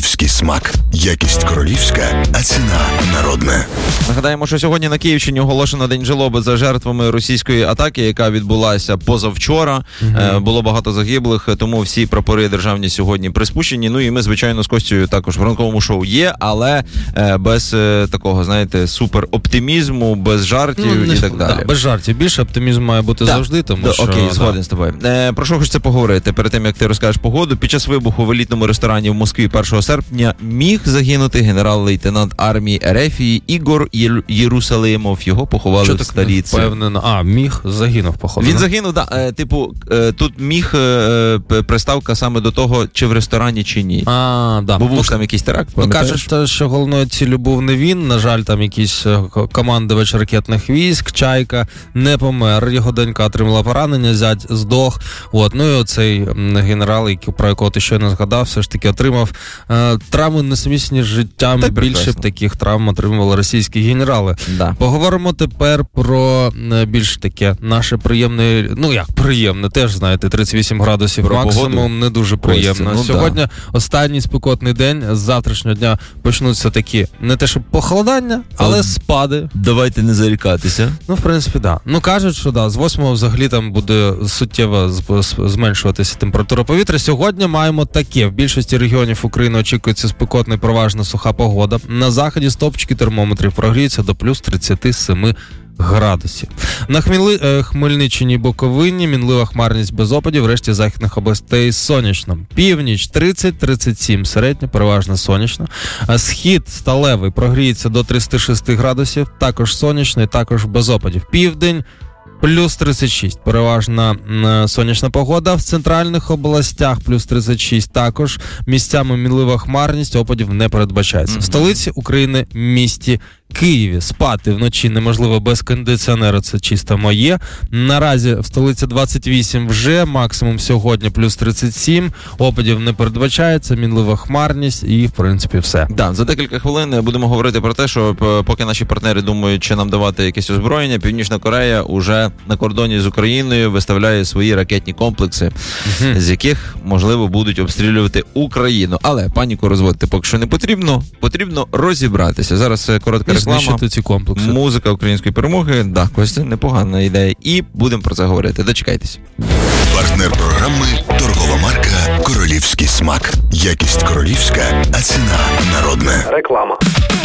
королівський смак. Якість королівська, а ціна народна. Нагадаємо, що сьогодні на Київщині оголошено День жалоби за жертвами російської атаки, яка відбулася позавчора. Було багато загиблих, тому всі прапори державні сьогодні приспущені. Ну і ми, звичайно, з Костею також в ранковому шоу є, але без такого, знаєте, супер-оптимізму, без жартів і так далі. Да, без жартів. Більше оптимізм має бути завжди, тому що... Окей, згоден з тобою. Про що хочеться поговорити перед тим, як ти розкажеш погоду? Під час вибуху в елітному ресторані в Москві 1 серпня міг загинути генерал-лейтенант армії Ерефії Ігор Єрусалимов. Його поховали в столиці. Впевнено. Міг, загинув, походу. Він загинув, да. Тут міг приставка саме до того, чи в ресторані, чи ні. Да. Бо був ж там якийсь теракт, пам'ятаєш? Кажуть, що головною ціллю був не він. На жаль, там якийсь командувач ракетних військ, Чайка, не помер. Його донька отримала поранення, зять здох. Ну і оцей генерал, про якого ти щойно згадав, все ж таки отримав травми несумісні з життям. Так, більше б таких травм отримували російські генерали. Да. Поговоримо тепер про більш таке наше приємне, приємне, теж, знаєте, 38 градусів про максимум, погоду. Не дуже приємно. Сьогодні останній спекотний день, з завтрашнього дня почнуться такі, не те, що похолодання, але спади. Давайте не зарікатися. В принципі, да. Кажуть, що з 8-го взагалі там буде суттєво зменшуватися температура повітря. Сьогодні маємо таке. В більшості регіонів України очікується спекотна і переважно суха погода. На заході стовпчики термометрів прогріються до плюс 37 градусів. На Хмельниччині і Буковині мінлива хмарність без опадів, решті західних областей сонячно. Північ 30-37, середня, переважно сонячно. Схід сталевий прогріється до 36 градусів, також сонячний, також без опадів. Південь плюс 36, переважна сонячна погода. В центральних областях плюс 36 також. Місцями мінлива хмарність, опадів не передбачається. В столиці України, місті Києві, спати вночі неможливо без кондиціонера, це чисто моє. Наразі в столиці 28 вже, максимум сьогодні плюс 37, опадів не передбачається, мінлива хмарність і, в принципі, все. Да, за декілька хвилин будемо говорити про те, що поки наші партнери думають, чи нам давати якесь озброєння, Північна Корея уже на кордоні з Україною виставляє свої ракетні комплекси, з яких, можливо, будуть обстрілювати Україну. Але паніку розводити поки що не потрібно, потрібно розібратися. Зараз коротка реклама, ці комплекси. Музика української перемоги. Да, Костя, непогана ідея. І будемо про це говорити. Дочекайтесь. Партнер програми – торгова марка «Королівський смак». Якість королівська, а ціна народна. Реклама.